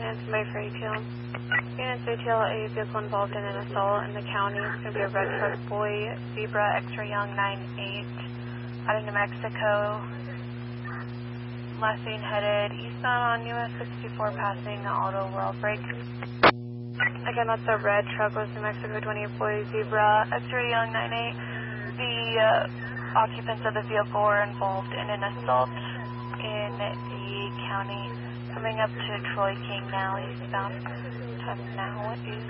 and somebody for ATL. Units ATL, a vehicle involved in an assault in the county. It's going to be a red truck boy, Zebra, X-ray Young 98, out of New Mexico. Last seen headed eastbound on US 64, passing Auto World Break. Again, that's a red truck with New Mexico 28 boy, Zebra, X-ray Young 98. The occupants of the vehicle were involved in an assault in the county, coming up to Troy King now, eastbound. Time now is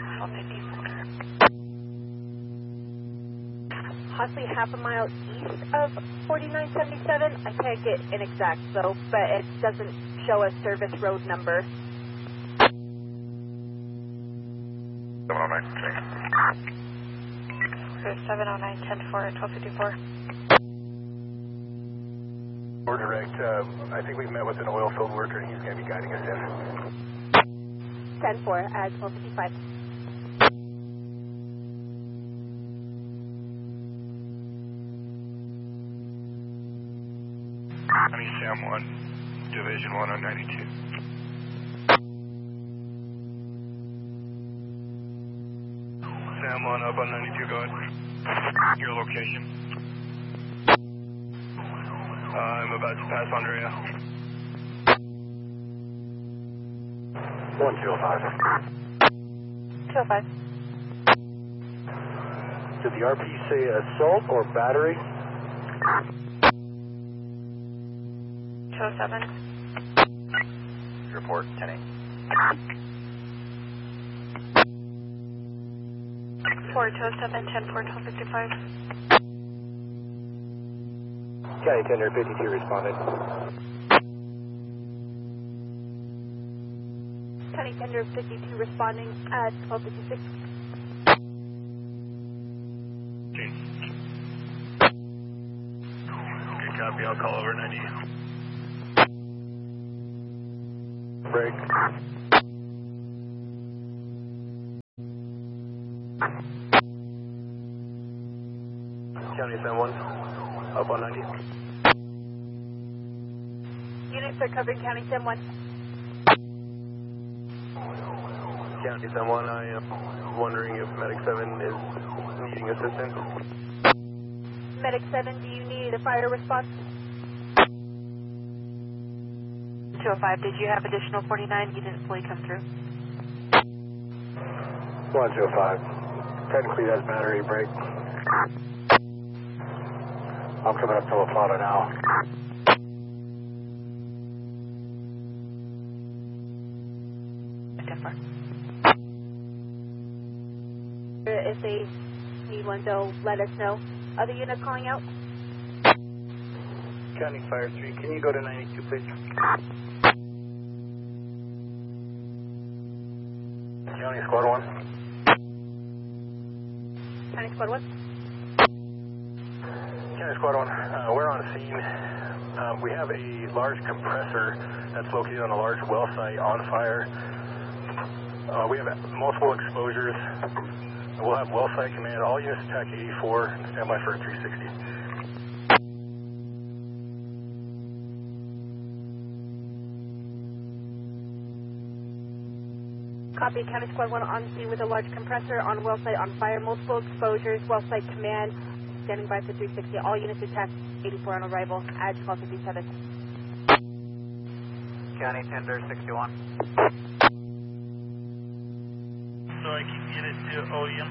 12:54. Possibly half a mile east of 4977. I can't get an exact though, but it doesn't show a service road number. 709. 709, 10-4 at 12:54. We're direct. I think we've met with an oil field worker and he's going to be guiding us in. 10-4 at 12:55. County Sam 1, Division 1 on 92. Sam 1 up on 92, go ahead. Your location. I'm about to pass Andrea. 1205. 205. Did the RP say assault or battery? 207. Report 10-8. 207, 10-4, 12:55. County Tender 52 responded. County Tender 52 responding at 12:56. Good copy, I'll call over 90. Break. County San Juan, up on 90. Units are covering County San Juan. County San Juan, I am wondering if Medic 7 is needing assistance. Medic 7, do you need a fire response? 205, did you have additional 49? You didn't fully come through. 105. Technically that's battery break. I'm coming up to La Plata now. If they need one, they'll let us know. Other units calling out? County Fire 3, can you go to 92, please? County Squad 1. County Squad 1? County Squad 1, we're on scene. We have a large compressor that's located on a large well site on fire. We have multiple exposures. We'll have well site command. All units attack 84 and stand by for a 360. Copy, County Squad 1 on scene with a large compressor on well site on fire. Multiple exposures, well site command. Standing by for 360. All units attack 84 on arrival at 12:57. County Tender 61. So I can get it to OEM.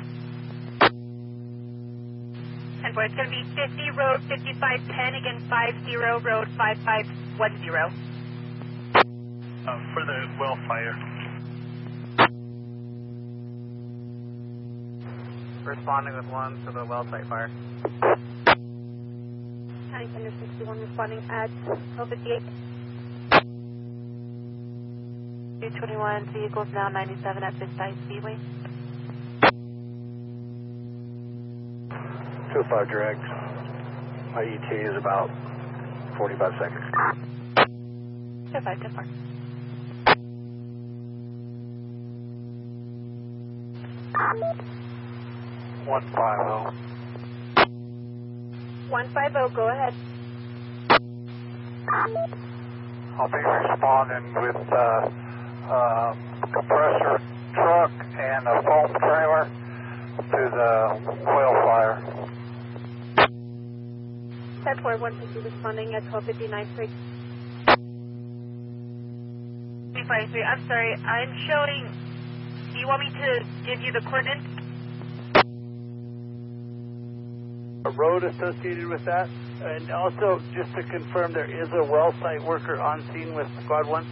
And boy, it's going to be 50 Road 5510, again 50 Road 5510. For the well fire. Responding with 1 to the well site fire. County Tender 61 responding at 12:58. 221, vehicles now 97 at Biscayne Speedway. 205 direct. My ETA is about 45 seconds. 205, 10-4. One 150. 150, go ahead. I'll be responding with compressor truck and a foam trailer to the well fire. 10-4-160 responding at 1259 Creek. 353, I'm sorry, I'm showing, do you want me to give you the coordinates? A road associated with that, and also just to confirm, there is a well site worker on scene with Squad 1.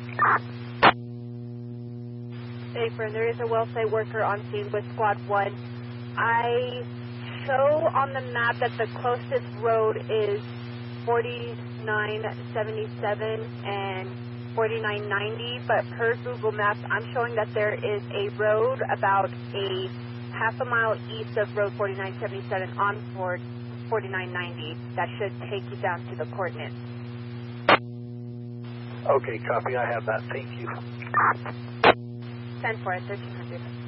Affirm, there is a well site worker on scene with Squad 1. I show on the map that the closest road is 4977 and 4990, but per Google Maps, I'm showing that there is a road about a half a mile east of Road 4977 on 4990 that should take you down to the coordinates. Okay, copy. I have that. Thank you. 10-4 at 1300.